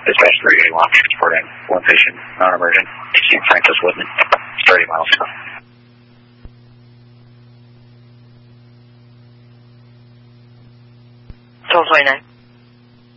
Dispatch 381, transporting one patient, non-emergent, St. Francis Woodman, 30 miles. Total 29.